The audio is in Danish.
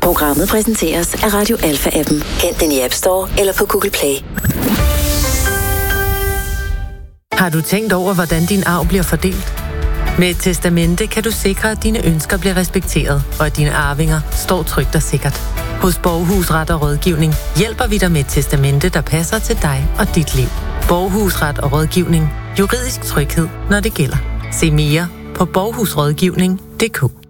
Programmet præsenteres af Radio Alpha-appen. Hent den i App Store eller på Google Play. Har du tænkt over, hvordan din arv bliver fordelt? Med et testamente kan du sikre, at dine ønsker bliver respekteret, og at dine arvinger står trygt og sikkert. Hos Borghus Ret og Rådgivning hjælper vi dig med et testamente, der passer til dig og dit liv. Borghus Ret og Rådgivning. Juridisk tryghed, når det gælder. Se mere på borghusrådgivning.dk.